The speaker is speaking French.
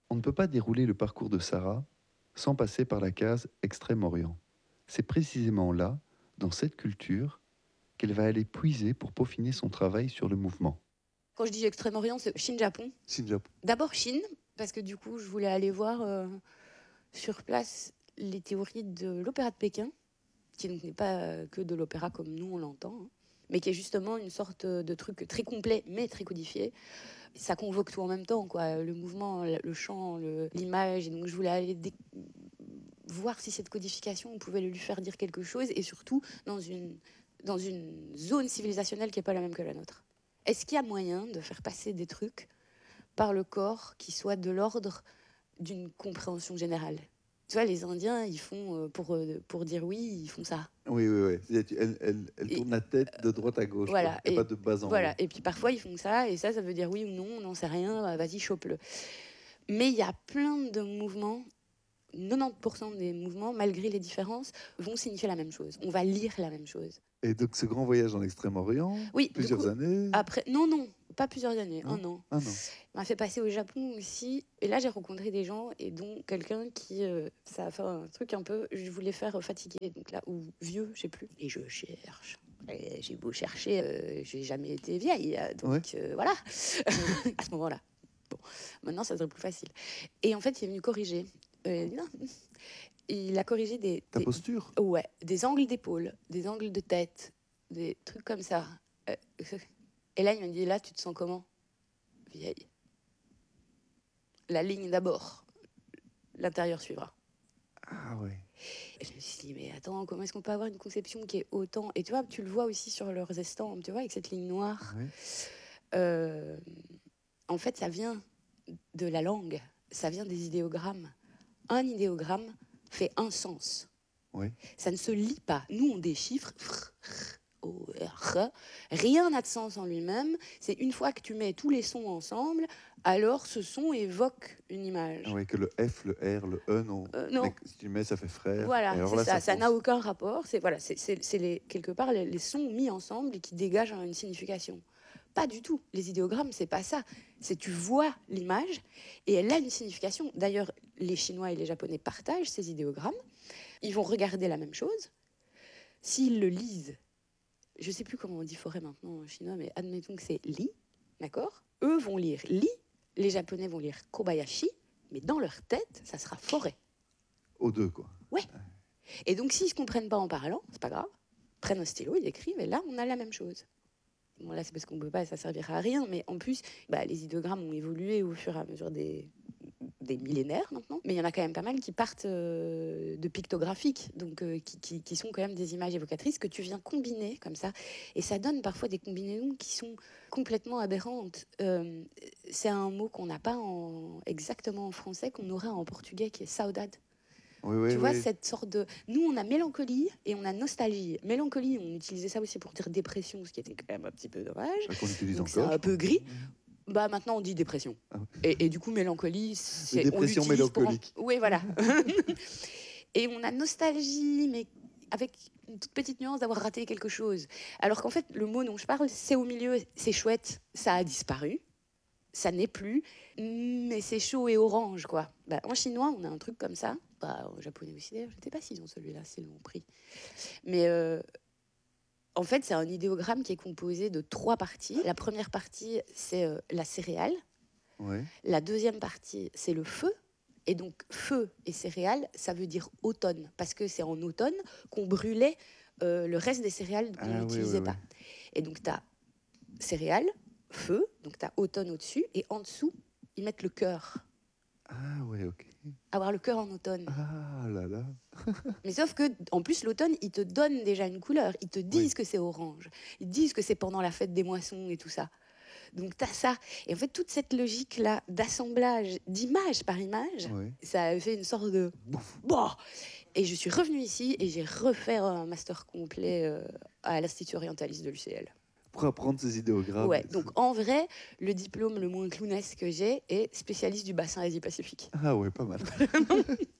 On ne peut pas dérouler le parcours de Sarah sans passer par la case Extrême-Orient. C'est précisément là, dans cette culture, qu'elle va aller puiser pour peaufiner son travail sur le mouvement. Quand je dis Extrême-Orient, c'est Chine-Japon. Sinjap. D'abord Chine, parce que du coup, je voulais aller voir sur place les théories de l'opéra de Pékin, qui donc n'est pas que de l'opéra comme nous on l'entend, hein, mais qui est justement une sorte de truc très complet, mais très codifié. Ça convoque tout en même temps, quoi. Le mouvement, le chant, l'image. Et donc je voulais aller voir si cette codification, on pouvait lui faire dire quelque chose, et surtout dans une zone civilisationnelle qui n'est pas la même que la nôtre. Est-ce qu'il y a moyen de faire passer des trucs par le corps qui soient de l'ordre d'une compréhension générale? Tu vois, les Indiens, ils font, pour dire oui, ils font ça. Oui, oui, oui. Elle Et tourne la tête de droite à gauche, quoi. voilà, Il n'y a pas de bas en voilà. haut. Et puis parfois, ils font ça, et ça veut dire oui ou non, on n'en sait rien, vas-y, chope-le. Mais il y a plein de mouvements, 90% des mouvements, malgré les différences, vont signifier la même chose. On va lire la même chose. Et donc, ce grand voyage en Extrême-Orient, Oui, du plusieurs coup, années, après, non, pas plusieurs années, non? 1 an. Un an. On m'a fait passer au Japon aussi. Et là, j'ai rencontré des gens, et dont quelqu'un qui, ça a fait un truc un peu, je voulais faire fatigué, donc là, ou vieux, je sais plus. Et je cherche. Et j'ai beau chercher, j'ai jamais été vieille, donc Ouais. voilà, à ce moment-là. Bon, maintenant, ça serait plus facile. Et en fait, il est venu corriger. Non, il a corrigé Ta posture? ouais, des angles d'épaule, des angles de tête, des trucs comme ça. Euh, et là, il m'a dit, là, tu te sens comment? Vieille. La ligne d'abord, l'intérieur suivra. Ah ouais. Et je me suis dit, mais attends, comment est-ce qu'on peut avoir une conception qui est autant... Et tu vois, tu le vois aussi sur leurs estampes, tu vois, avec cette ligne noire. Ouais. Euh, en fait, ça vient de la langue, ça vient des idéogrammes. Un idéogramme fait un sens. Ouais. Ça ne se lit pas. Nous, on déchiffre. Rien n'a de sens en lui-même. C'est une fois que tu mets tous les sons ensemble, alors ce son évoque une image. Ah ouais, que le F, le R, le E, non. Non. Si tu mets, ça fait frère. Et Voilà, alors c'est là, ça. Ça n'a pose. aucun rapport. C'est voilà, quelque part les sons mis ensemble et qui dégagent une signification. Pas du tout. Les idéogrammes, c'est pas ça. C'est tu vois l'image et elle a une signification. D'ailleurs, les Chinois et les Japonais partagent ces idéogrammes. Ils vont regarder la même chose. S'ils le lisent, je sais plus comment on dit forêt maintenant en chinois, mais admettons que c'est li, d'accord? Eux vont lire li, les Japonais vont lire kobayashi, mais dans leur tête, ça sera forêt. Aux deux, quoi. Ouais. Et donc, s'ils ne se comprennent pas en parlant, c'est pas grave. Prennent un stylo, ils écrivent, et là, on a la même chose. Bon, là, c'est parce qu'on ne peut pas, ça servira à rien, mais en plus, les idéogrammes ont évolué au fur et à mesure des millénaires maintenant. Mais il y en a quand même pas mal qui partent de pictographiques, donc qui sont quand même des images évocatrices que tu viens combiner comme ça. Et ça donne parfois des combinaisons qui sont complètement aberrantes. C'est un mot qu'on n'a pas exactement en français, qu'on aura en portugais, qui est saudade. Oui, oui, Tu vois, oui. cette sorte de... Nous, on a mélancolie et on a nostalgie. Mélancolie, on utilisait ça aussi pour dire dépression, ce qui était quand même un petit peu dommage. Qu'on utilise Donc c'est encore. un peu gris. Maintenant, on dit dépression. Ah oui. Et du coup, mélancolie, c'est... Dépression on l'utilise mélancolique. Oui, voilà. Et on a nostalgie, mais avec une toute petite nuance d'avoir raté quelque chose. Alors qu'en fait, le mot dont je parle, c'est au milieu, c'est chouette, ça a disparu. Ça n'est plus, mais c'est chaud et orange, quoi. En chinois, on a un truc comme ça. Au japonais aussi, d'ailleurs. Je ne sais pas s'ils ont celui-là, c'est le prix. Mais en fait, c'est un idéogramme qui est composé de 3 parties. La première partie, c'est la céréale. Ouais. La deuxième partie, c'est le feu. Et donc, feu et céréales, ça veut dire automne. Parce que c'est en automne qu'on brûlait le reste des céréales qu'on n'utilisait pas. Et donc, tu as céréales, feu, donc tu as automne au-dessus, et en dessous, ils mettent le cœur. Ah ouais, ok. Avoir le cœur en automne. Ah là là. Mais sauf que, en plus, l'automne, ils te donnent déjà une couleur. Ils te disent que c'est orange. Ils te disent que c'est pendant la fête des moissons et tout ça. Donc, tu as ça. Et en fait, toute cette logique-là d'assemblage d'image par image, ça a fait une sorte de... Bon. Et je suis revenue ici et j'ai refait un master complet à l'Institut orientaliste de l'UCL. Pour apprendre ces idéogrammes. Ouais, donc en vrai, le diplôme le moins clownesque que j'ai est spécialiste du bassin Asie-Pacifique. Ah ouais, pas mal.